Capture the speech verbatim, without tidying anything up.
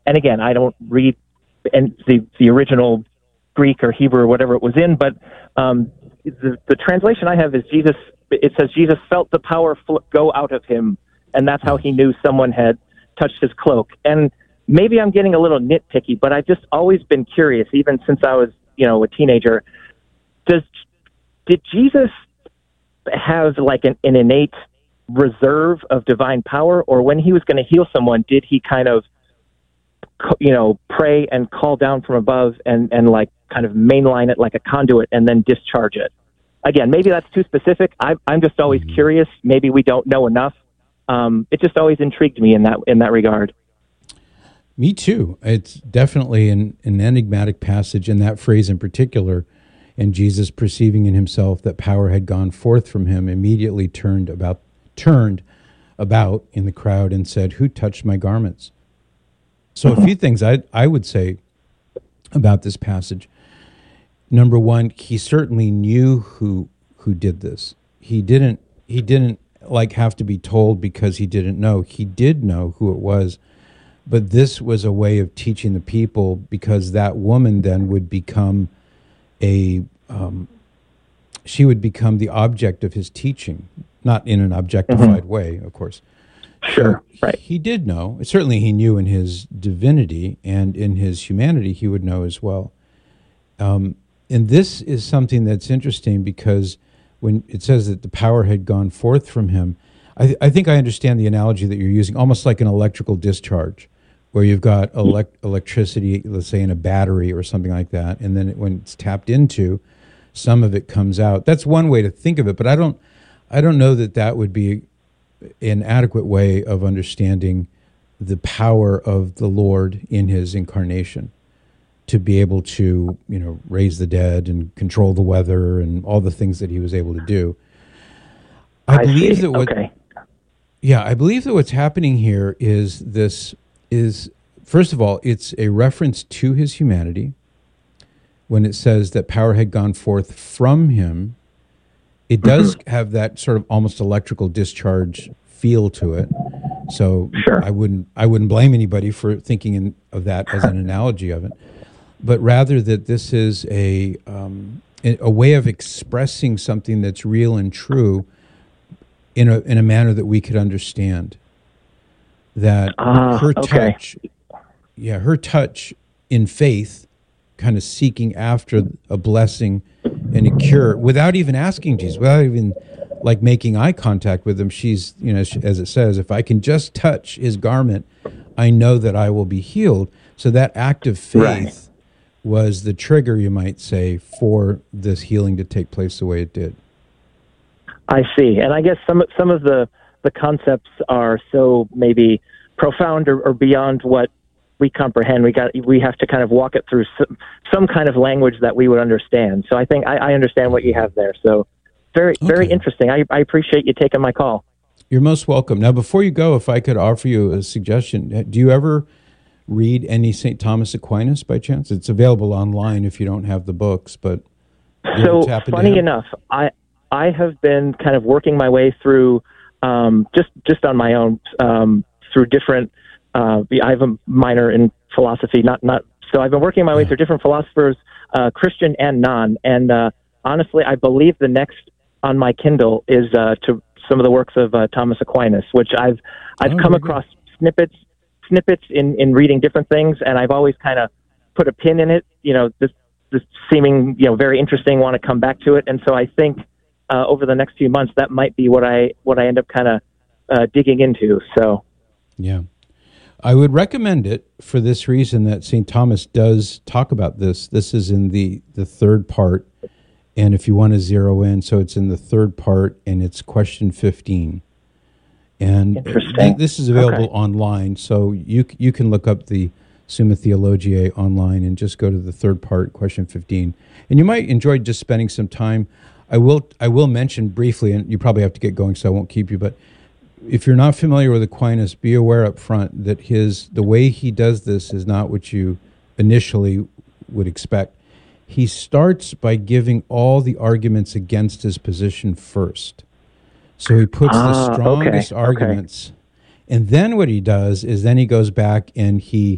and again, I don't read and the the original Greek or Hebrew or whatever it was in, but um, the, the translation I have is Jesus. It says Jesus felt the power fl- go out of him, and that's how he knew someone had touched his cloak. And maybe I'm getting a little nitpicky, but I've just always been curious, even since I was, you know, a teenager. Does did Jesus have like an, an innate reserve of divine power, or when he was going to heal someone, did he kind of, you know, pray and call down from above and, and like kind of mainline it like a conduit and then discharge it? Again, maybe that's too specific. I, I'm just always mm-hmm. curious. Maybe we don't know enough. Um, it just always intrigued me in that in that regard. Me too. It's definitely an, an enigmatic passage, and that phrase in particular, and Jesus, perceiving in himself that power had gone forth from him, immediately turned about turned about in the crowd and said, "Who touched my garments?" So a few things I I would say about this passage. Number one, he certainly knew who who did this. He didn't he didn't like have to be told because he didn't know. He did know who it was. But this was a way of teaching the people, because that woman then would become a um, she would become the object of his teaching, not in an objectified mm-hmm. way, of course. Sure, so right. He did know. Certainly he knew in his divinity, and in his humanity he would know as well. Um, and this is something that's interesting, because when it says that the power had gone forth from him, I, th- I think I understand the analogy that you're using, almost like an electrical discharge, where you've got elect- electricity, let's say in a battery or something like that, and then it, when it's tapped into, some of it comes out. That's one way to think of it, but I don't, I don't know that that would be an adequate way of understanding the power of the Lord in his incarnation, to be able to, you know, raise the dead and control the weather and all the things that he was able to do. I, I believe see. that what, okay. yeah, I believe that what's happening here is this is, first of all, it's a reference to his humanity. When it says that power had gone forth from him, it does mm-hmm. have that sort of almost electrical discharge feel to it. So sure. I wouldn't I wouldn't blame anybody for thinking in, of that as an analogy of it, but rather that this is a um, a way of expressing something that's real and true in a in a manner that we could understand. That uh, her okay. touch, yeah, her touch in faith, kind of seeking after a blessing and a cure without even asking Jesus, without even like making eye contact with him. She's, you know, as it says, if I can just touch his garment, I know that I will be healed. So that act of faith right. was the trigger, you might say, for this healing to take place the way it did. I see. And I guess some some of the, the concepts are so maybe profound or, or beyond what we comprehend. We got we have to kind of walk it through some, some kind of language that we would understand. So I think I, I understand what you have there. So very, okay. very interesting. I, I appreciate you taking my call. You're most welcome. Now, before you go, if I could offer you a suggestion, do you ever read any Saint Thomas Aquinas by chance? It's available online if you don't have the books, but so funny enough, I I have been kind of working my way through um, just just on my own um, through different. Uh, I have a minor in philosophy, not not. So I've been working my way yeah. through different philosophers, uh, Christian and non. And uh, honestly, I believe the next on my Kindle is uh, to some of the works of uh, Thomas Aquinas, which I've I've oh, come across good. snippets snippets in, in reading different things, and I've always kind of put a pin in it. You know, this this seeming you know very interesting, want to come back to it, and so I think uh, over the next few months that might be what I what I end up kind of uh, digging into. So yeah. I would recommend it for this reason, that Saint Thomas does talk about this. This is in the, the third part, and if you want to zero in, so it's in the third part, and it's question fifteen. And th- this is available okay. online, so you you can look up the Summa Theologiae online and just go to the third part, question fifteen. And you might enjoy just spending some time. I will I will mention briefly, and you probably have to get going, so I won't keep you, but if you're not familiar with Aquinas, be aware up front that his the way he does this is not what you initially would expect. He starts by giving all the arguments against his position first. So he puts ah, the strongest okay, arguments, okay. and then what he does is then he goes back and he